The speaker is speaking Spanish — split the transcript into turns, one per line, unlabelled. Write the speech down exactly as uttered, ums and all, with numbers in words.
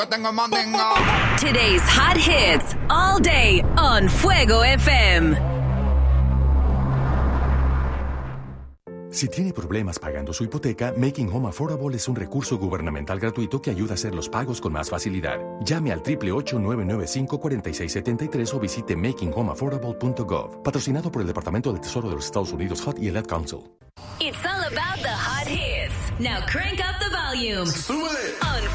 Tengo mandingo.
Today's hot hits all day on Fuego F M.
Si tiene problemas pagando su hipoteca, Making Home Affordable es un recurso gubernamental gratuito que ayuda a hacer los pagos con más facilidad. Llame al ocho ocho ocho, nueve nueve cinco, cuatro seis siete tres o visite making home affordable punto gov. Patrocinado por el Departamento del Tesoro de los Estados Unidos, H U D y el Ad Council.
It's all about the hot hits. Now crank up the volume.
¡Súbele!
On